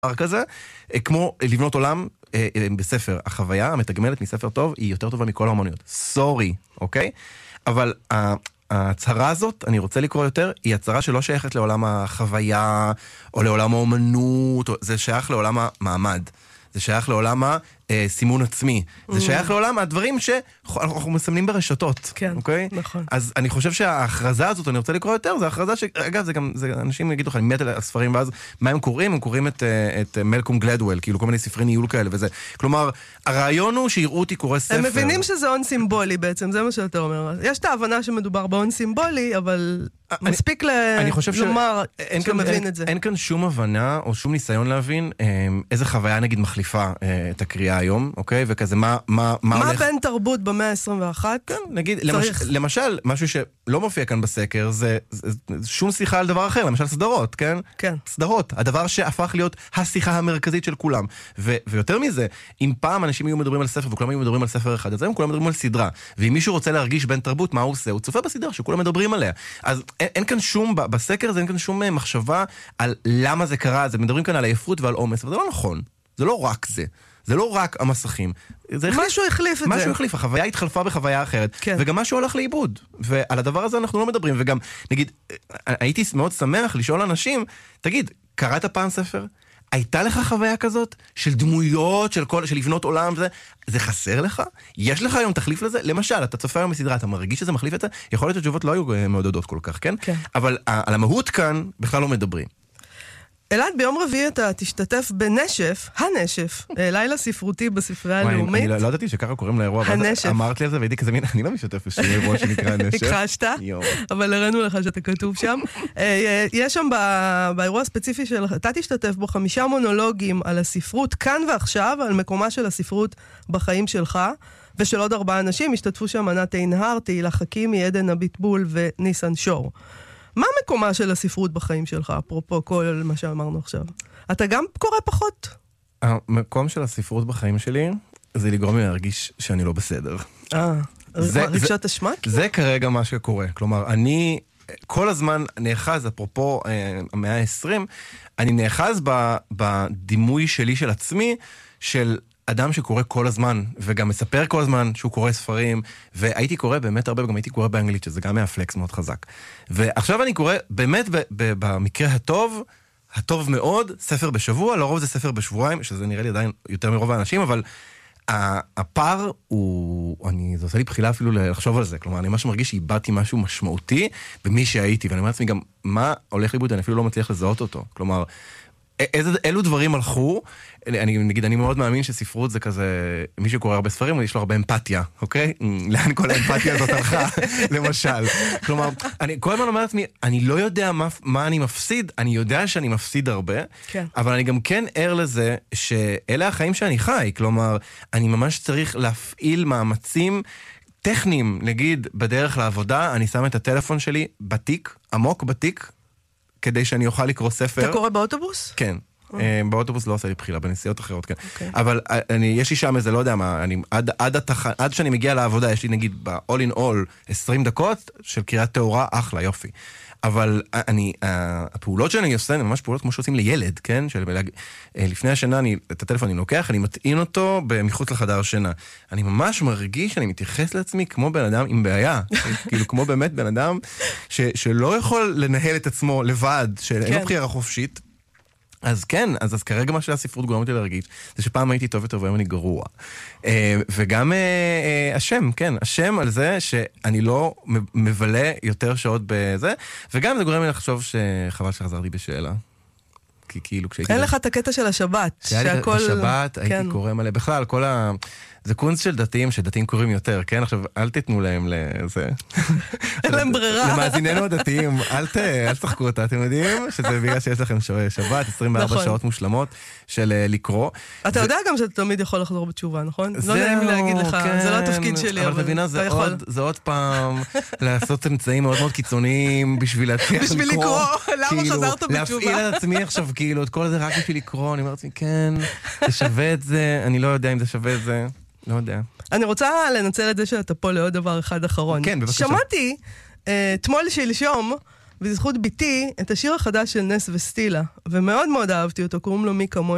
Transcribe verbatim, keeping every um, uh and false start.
כזה, כמו לבנות עולם בספר. החוויה המתגמלת מספר טוב היא יותר טובה מכל האמנויות. סורי, אוקיי? אבל ההצהרה הזאת, אני רוצה לקרוא יותר, היא הצהרה שלא שייכת לעולם החוויה, או לעולם האמנות, זה שייך לעולם המעמד. זה שייך לעולם הסימון עצמי. זה שייך לעולם הדברים שאנחנו מסמנים ברשתות. כן, אוקיי? נכון. אז אני חושב שההכרזה הזאת, אני רוצה לקרוא יותר, זה הכרזה ש... אגב, זה גם, זה, אנשים יגידו לך, אני מת על הספרים, ואז מה הם קוראים? הם קוראים את, את מלקום גלדוול, כאילו כל מיני ספרי ניהול כאלה וזה. כלומר, הרעיון הוא שיראו אותי קורא ספר. הם מבינים שזה הון סימבולי בעצם, זה מה שאתה אומר. יש את ההבנה שמדובר בהון סימבולי, אבל מספיק לומר שאתה מבין את זה. אין כאן שום הבנה או שום ניסיון להבין איזה חוויה נגיד מחליפה את הקריאה היום, אוקיי? וכזה מה מה מה בין תרבות במאה ה-עשרים ואחת? כן, נגיד למשל משהו שלא מופיע כאן בסקר זה שום שיחה על דבר אחר, למשל סדרות, כן? כן. סדרות, הדבר שהפך להיות השיחה המרכזית של כולם. ויותר מזה, אם פעם אנשים היו מדברים על ספר וכולם היו מדברים על ספר אחד, אז היום כולם מדברים על סדרה. ואם מישהו רוצה להרגיש בין תרבות, מה הוא עושה? הוא צופה בסדרה שכולם מדברים עליה. אז אין כאן שום, בסקר הזה אין כאן שום מחשבה על למה זה קרה, זה מדברים כאן על עייפות ועל עומס, אבל זה לא נכון. זה לא רק זה. זה לא רק המסכים. משהו החליף את זה. משהו החליף, החוויה התחלפה בחוויה אחרת, כן. וגם משהו הולך לאיבוד. ועל הדבר הזה אנחנו לא מדברים, וגם, נגיד, הייתי מאוד שמח לשאול אנשים, תגיד, קראת פעם ספר? הייתה לך חוויה כזאת של דמויות, של כל, של לבנות עולם וזה? זה חסר לך? יש לך היום תחליף לזה? למשל, אתה צופה היום בסדרה, אתה מרגיש שזה מחליף את זה? יכול להיות שהתשובות לא היו מעודדות כל כך, כן? כן. אבל על המהות כאן בכלל לא מדברים. אלעד, ביום רביעי אתה תשתתף בנשף, הנשף, לילה ספרותי בספרייה הלאומית. אני לא ידעתי שככה קוראים לאירוע, הנשף. אמרת לי על זה והייתי כזה מין, אני לא משתתף בשביל אירוע שנקרא הנשף. הכחשת, אבל הראינו לך שאתה כתוב שם. יש שם באירוע הספציפי שלך, אתה תשתתף בו חמישה מונולוגים על הספרות כאן ועכשיו, על מקומה של הספרות בחיים שלך, ושל עוד ארבעה אנשים, השתתפו שם ענת עינהר, תהילה חכימי, עדן אביטבול וניסן שור. מה מקומה של הספרות בחיים שלך, אפרופו כל מה שאמרנו עכשיו? אתה גם קורא פחות? המקום של הספרות בחיים שלי, זה לגרום לי להרגיש שאני לא בסדר. אה, רגשת אשמה? זה כרגע מה שקורה. כלומר, אני כל הזמן נאחז, אפרופו המאה ה-עשרים, אני נאחז בדימוי שלי של עצמי, של אדם שקורא כל הזמן, וגם מספר כל הזמן שהוא קורא ספרים, והייתי קורא באמת הרבה, וגם הייתי קורא באנגלית, שזה גם היה פלקס מאוד חזק. ועכשיו אני קורא באמת במקרה הטוב, הטוב מאוד, ספר בשבוע, לרוב זה ספר בשבועיים, שזה נראה לי עדיין יותר מרוב האנשים, אבל הפער הוא, אני, זה עושה לי בחילה אפילו לחשוב על זה, כלומר, אני ממש מרגיש שאיבדתי משהו משמעותי במי שהייתי, ואני אומר לעצמי גם, מה הולך לאיבוד? אני אפילו לא מצליח לזהות אותו, כלומר, איזה, אילו דברים הלכו, אני, נגיד, אני מאוד מאמין שספרות זה כזה, מי שקורא הרבה ספרים, יש לו הרבה אמפתיה, אוקיי? לאן כל האמפתיה הזאת הלכה, למשל. כלומר, אני כל הזמן אומר לעצמי, אני לא יודע מה, מה אני מפסיד, אני יודע שאני מפסיד הרבה, כן. אבל אני גם כן ער לזה, שאלה החיים שאני חי, כלומר, אני ממש צריך להפעיל מאמצים טכניים, נגיד, בדרך לעבודה, אני שם את הטלפון שלי בתיק, עמוק בתיק, כדי שאני אוכל לקרוא ספר. אתה קורא באוטובוס? כן. באוטובוס לא עושה לי בחילה, בנסיעות אחרות, כן. אבל יש לי שם איזה, לא יודע מה, עד שאני מגיע לעבודה, יש לי נגיד ב-all in all עשרים דקות של קריאת תאורה, אחלה, יופי. אבל אני, הפעולות שאני עושה, הן ממש פעולות כמו שעושים לילד, כן? לפני השנה, את הטלפון אני לוקח, אני מטעין אותו מחוץ לחדר שינה. אני ממש מרגיש שאני מתייחס לעצמי כמו בן אדם עם בעיה. כאילו, כמו באמת בן אדם שלא יכול לנהל את עצמו לבד, שאין לו בחירה חופשית. אז כן, אז, אז כרגע מה שהספרות גורמת לי להרגיש, זה שפעם הייתי טוב יותר והיום אני גרוע. אה, וגם אה, אה, השם, כן, השם על זה שאני לא מבלה יותר שעות בזה, וגם זה גורם לי לחשוב שחבל שחזרתי בשאלה. כי כאילו כשהייתי... אין לך את הקטע של השבת. שהכל... השבת, הייתי כן. קורא מלא. בכלל, כל ה... זה קונס של דתיים, שדתיים קוראים יותר, כן? עכשיו, אל תתנו להם לזה. אין להם ברירה. למאזיננו הדתיים, אל תשחקו אותה, אתם יודעים? שזה בגלל שיש לכם שבת, עשרים וארבע שעות מושלמות של לקרוא. אתה יודע גם שאתה תמיד יכול לחזור בתשובה, נכון? לא נעים לי להגיד לך, זה לא התפקיד שלי, אבל תבינה, זה עוד פעם לעשות אמצעים מאוד מאוד קיצוניים בשביל להצליח לקרוא. בשביל לקרוא, למה חזרת בתשובה? להפעיל על עצמי עכשיו, כאילו, את כל זה רק בשביל לקרוא, אני אומר לעצמי, כן, זה שווה את זה, אני לא יודע אם זה שווה את זה. לא יודע. אני רוצה לנצל את זה שאתה פה לעוד דבר אחד אחרון. כן, בבקשה. שמעתי, אתמול שלשום, בזכות ביתי, את השיר החדש של נס וסטילה, ומאוד מאוד אהבתי אותו, קוראים לו מי כמוני.